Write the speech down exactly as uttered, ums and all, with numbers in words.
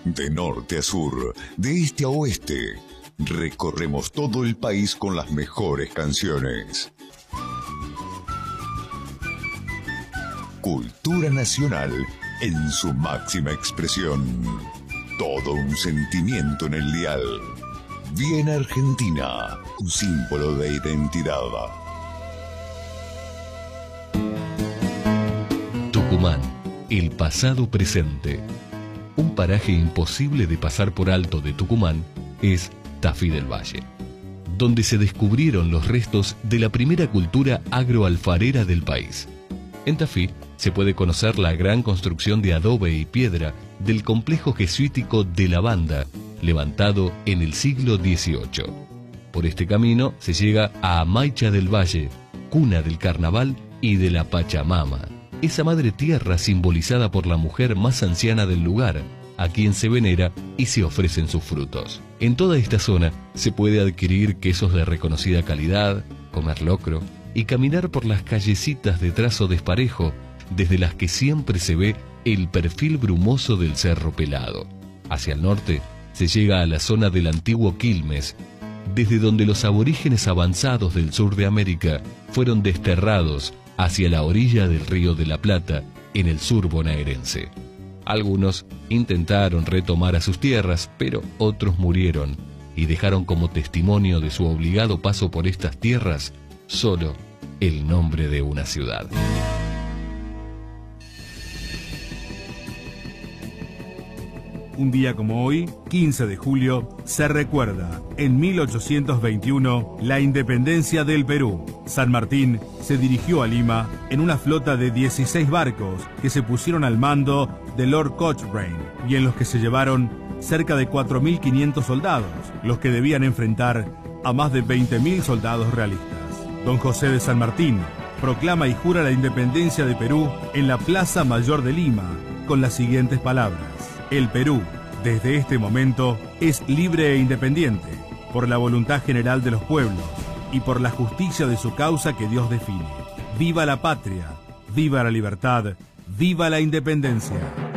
De norte a sur, de este a oeste, recorremos todo el país con las mejores canciones. Cultura nacional en su máxima expresión. Todo un sentimiento en el dial. Bien Argentina, un símbolo de identidad. Tucumán, el pasado presente. Un paraje imposible de pasar por alto de Tucumán es Tafí del Valle, donde se descubrieron los restos de la primera cultura agroalfarera del país. En Tafí se puede conocer la gran construcción de adobe y piedra del complejo jesuítico de la Banda, levantado en el siglo dieciocho. Por este camino se llega a Amaicha del Valle, cuna del carnaval y de la Pachamama, esa madre tierra simbolizada por la mujer más anciana del lugar, a quien se venera y se ofrecen sus frutos. En toda esta zona se puede adquirir quesos de reconocida calidad, comer locro y caminar por las callecitas de trazo desparejo, desde las que siempre se ve el perfil brumoso del Cerro Pelado. Hacia el norte se llega a la zona del antiguo Quilmes, desde donde los aborígenes avanzados del sur de América fueron desterrados hacia la orilla del Río de la Plata, en el sur bonaerense. Algunos intentaron retomar a sus tierras, pero otros murieron y dejaron como testimonio de su obligado paso por estas tierras solo el nombre de una ciudad. Un día como hoy, quince de julio, se recuerda, en mil ochocientos veintiuno, la independencia del Perú. San Martín se dirigió a Lima en una flota de dieciséis barcos que se pusieron al mando de Lord Cochrane y en los que se llevaron cerca de cuatro mil quinientos soldados, los que debían enfrentar a más de veinte mil soldados realistas. Don José de San Martín proclama y jura la independencia de Perú en la Plaza Mayor de Lima con las siguientes palabras: el Perú, desde este momento, es libre e independiente, por la voluntad general de los pueblos y por la justicia de su causa que Dios define. ¡Viva la patria! ¡Viva la libertad! ¡Viva la independencia!